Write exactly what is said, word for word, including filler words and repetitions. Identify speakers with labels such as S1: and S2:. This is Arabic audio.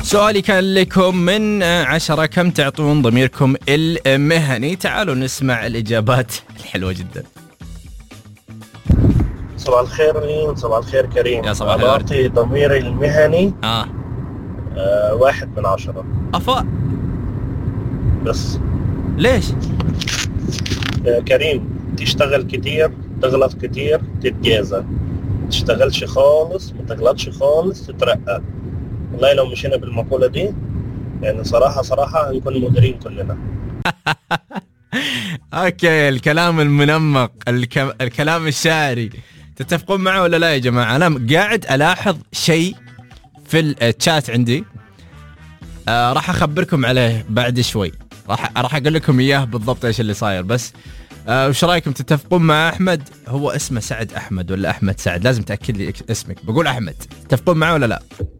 S1: سؤالي كان لكم من عشرة كم تعطون ضميركم المهني؟ تعالوا نسمع الإجابات الحلوة جدا.
S2: صباح الخير لين، صباح الخير كريم.
S1: يا صباح
S2: الخير. أعطي ضميري المهني
S1: آه.
S2: آه واحد من عشرة.
S1: أفا
S2: بس
S1: ليش؟
S2: آه كريم، تشتغل كتير، تغلط كتير، تتجازى. تشتغلش خالص، ما تغلطش خالص، تترقى. والله لو مشينا بالمقولة دي يعني صراحة صراحة هنكون مديرين كلنا.
S1: اوكي، الكلام المنمق، الك... الكلام الشاعري، تتفقون معه ولا لا يا جماعة؟ انا قاعد الاحظ شيء في الشات عندي، آه راح اخبركم عليه بعد شوي، راح راح اقول لكم اياه بالضبط ايش اللي صاير. بس آه وش رايكم؟ تتفقون مع احمد؟ هو اسمه سعد احمد ولا احمد سعد؟ لازم تاكد لي اسمك. بقول احمد، تتفقون معه ولا لا؟